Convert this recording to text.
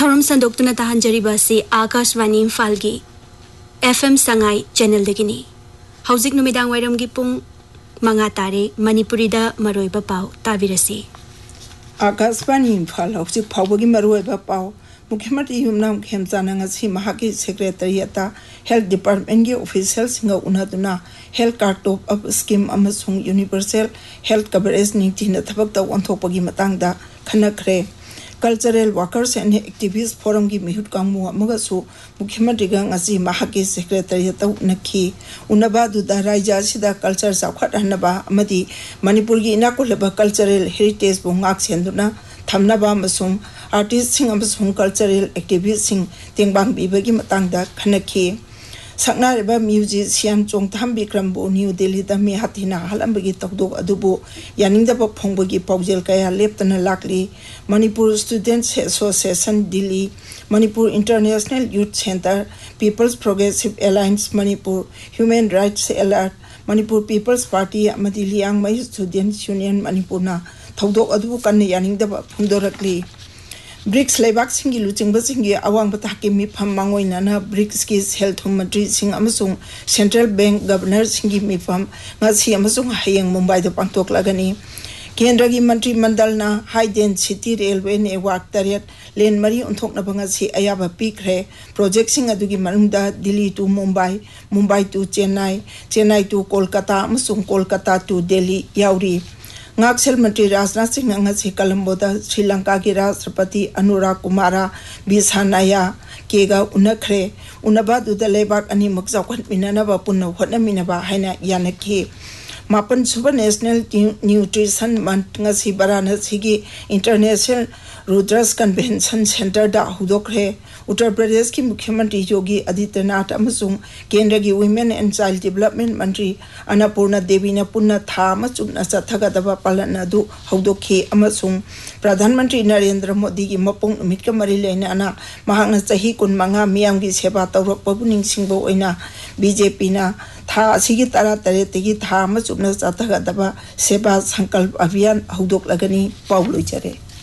थौरम संदोक्तुना ताहंजरिबासी Akashvani इम्फालगी FM Sangai channel दगिनी हौजिक नुमिदांग वाइरमगी पुंग मंगा तारे मणिपुरीदा मरोइबा पाव ताबिरसी आकाशवाणी इम्फाल हौजिक फावबगी मरोइबा पाव मुख्यमंत्री Yumnam खेमचाना ngasi mahaki secretariat health department gi official singa unaduna health card top up scheme amasung universal health coverage ningtina thabak ta onthopagi matangda khanakre cultural workers and activists forum gi mihut kangmu amagasu मुख्यमंत्री ga ngasi mahaki secretariat nakhi unabadu da raija sida culture sakhat hanaba amadi manipur gi inakolaba cultural heritage bu ngak senduna thamnaba amasung artist sing amasung cultural activists sing tengbang bibagi matangda khanakhi saknariba musician chongtham bikram bu new delhi da mi hatina halambagi tokdok adubu yaningda ba phongbagi pawjel kaya leptana lakli manipur students association delhi manipur international youth center people's progressive alliance manipur human rights alert manipur people's party amadi liang mai students union manipur na thodok adubu kan yaningda ba phungdorakli BRICS leibak singi luchingba singi awang bataki mi pham mangoina na BRICS ki health ministry sing amasung central bank governor singi mi pham ngasi amasung hayang mumbai da pangtok lagani kendra gi mantri mandal na high density railway network tariat len mari unthok na banga si ayaba pikre project sing adugi manungda delhi to mumbai mumbai to chennai chennai to kolkata amasung kolkata to delhi yauri Ngaksel Menteri Rajnath Singh ngasi Colombo da Sri Lanka ki Rashtrapati Anurag Kumara Bisanaya kega unakre unabadu da lebak ani mukzakwat minana ba punna hotna minaba haina yanakhi mapan suba national nutrition month ngasi Varanasi gi international Rudras convention center da hudokre Uttar Pradesh ki Mukhyamantri Yogi Adityanath amasung Kendra gi women and child development mantri Annapurna Devi na punna tha amachungna chathagadaba palana du hudokhi amasung Pradhan Mantri Narendra Modi gi mapung numit ka mari leina ana mahakna chahi kun manga miyam gi seba tawrakpa bu ningsingbo oina BJP na tha asigi tara tare tegi tha amachungna chathagadaba seba sankalp abhiyan hudok lagani pauloi jare